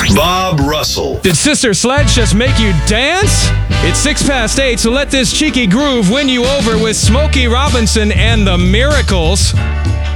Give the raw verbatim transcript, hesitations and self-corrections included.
Bob Russell. Did Sister Sledge just make you dance? It's six past eight, so let this cheeky groove win you over with Smokey Robinson and the Miracles.